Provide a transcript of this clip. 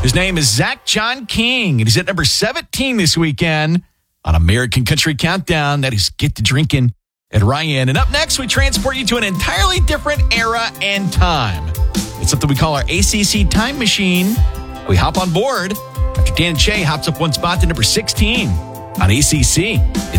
His name is Zach John King, and he's at number 17 this weekend on American Country Countdown. That is Get to Drinking at Ryan. And up next, we transport you to an entirely different era and time. It's something we call our ACC Time Machine. We hop on board after Dan and Shay hops up one spot to number 16 on ACC.